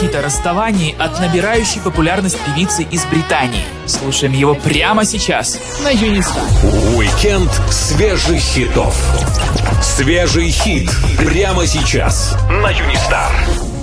хит о расставании от набирающей популярность певицы из Британии. Слушаем его прямо сейчас на Юнистар. Уикенд свежих хитов. Свежий хит прямо сейчас на Юнистар.